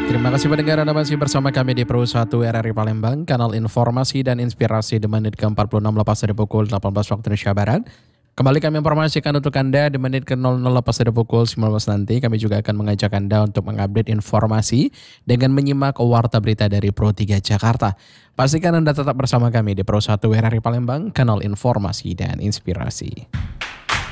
Terima kasih pendengar Anda masih bersama kami di Pro 1 RRI Palembang, kanal informasi dan inspirasi di menit ke-46 lepas dari pukul 18 waktu Indonesia Barat. Kembali kami informasikan untuk Anda di menit ke-00 lepas dari pukul 19 nanti. Kami juga akan mengajak Anda untuk mengupdate informasi dengan menyimak warta berita dari Pro 3 Jakarta. Pastikan Anda tetap bersama kami di Pro 1 RRI Palembang, kanal informasi dan inspirasi.